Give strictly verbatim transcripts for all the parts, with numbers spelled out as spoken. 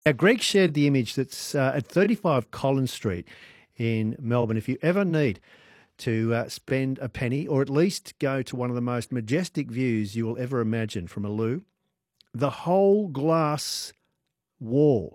Now, Greg shared the image that's uh, at thirty-five Collins Street in Melbourne. If you ever need to uh, spend a penny or at least go to one of the most majestic views you will ever imagine from a loo, the whole glass wall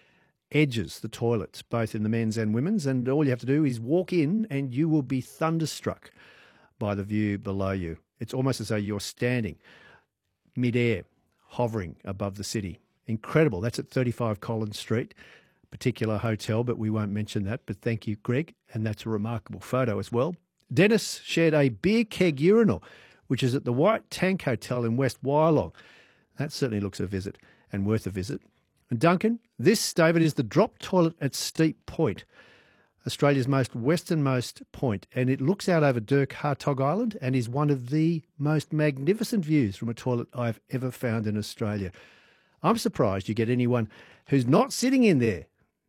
edges the toilets, both in the men's and women's, and all you have to do is walk in and you will be thunderstruck by the view below you. It's almost as though you're standing mid-air, hovering above the city. Incredible. That's at thirty-five Collins Street, particular hotel, but we won't mention that. But thank you, Greg, and that's a remarkable photo as well. Dennis shared a beer keg urinal, which is at the White Tank Hotel in West Wyalong. That certainly looks a visit and worth a visit. And Duncan, this, David, is the drop toilet at Steep Point, Australia's most westernmost point, and it looks out over Dirk Hartog Island and is one of the most magnificent views from a toilet I've ever found in Australia. I'm surprised you get anyone who's not sitting in there.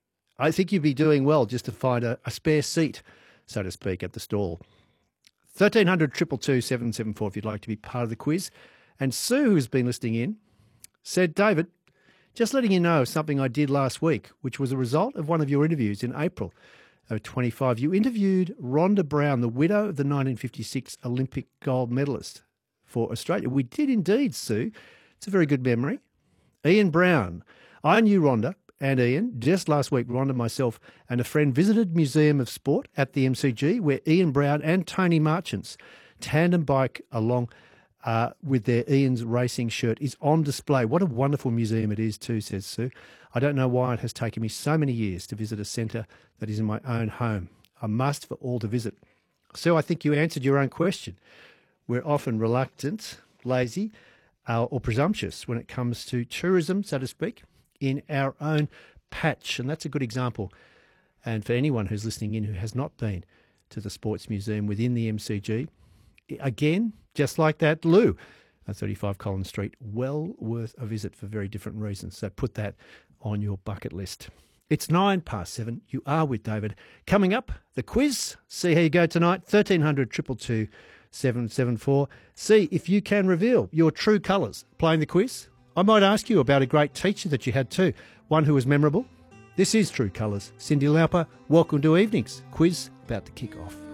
I think you'd be doing well just to find a, a spare seat, so to speak, at the stall. thirteen hundred, two two two, seven seven four if you'd like to be part of the quiz. And Sue, who's been listening in, said, David, just letting you know something I did last week, which was a result of one of your interviews in April of twenty-five. You interviewed Rhonda Brown, the widow of the nineteen fifty-six Olympic gold medalist for Australia. We did indeed, Sue. It's a very good memory. Ian Brown. I knew Rhonda and Ian. Just last week, Rhonda, myself, and a friend visited Museum of Sport at the M C G, where Ian Brown and Tony Marchants tandem bike along uh, with their Ian's Racing shirt is on display. What a wonderful museum it is too, says Sue. I don't know why it has taken me so many years to visit a centre that is in my own home. A must for all to visit. Sue, I think you answered your own question. We're often reluctant, lazy, Uh, or presumptuous when it comes to tourism, so to speak, in our own patch. And that's a good example. And for anyone who's listening in who has not been to the Sports Museum within the M C G, again, just like that loo at thirty-five Collins Street, well worth a visit for very different reasons. So put that on your bucket list. It's nine past seven. You are with David. Coming up, the quiz. See how you go tonight. thirteen hundred, two two two, seven seven four. See if you can reveal your true colours playing the quiz. I might ask you about a great teacher that you had too, one who was memorable. This is True Colours. Cyndi Lauper, welcome to Evenings. Quiz about to kick off.